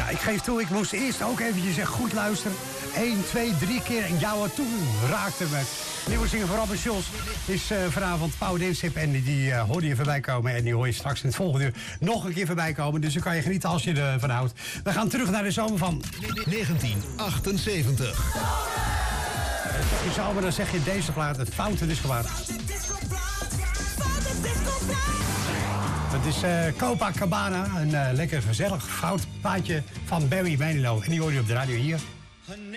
Ja, ik geef toe, ik moest eerst ook eventjes echt goed luisteren. 1, 2, 3 keer en jou toen raakte me. Nieuwe zinger van Robin Schulz is vanavond Pauw Densip. En die hoorde je voorbij komen. En die hoor je straks in het volgende uur nog een keer voorbij komen. Dus dan kan je genieten als je ervan houdt. We gaan terug naar de zomer van 1978. Zeg je zomer, dan zeg je deze plaat, het foute discoplaat. Het is Copacabana, een lekker gezellig fout plaatje van Barry Manilow. En die hoor je op de radio hier.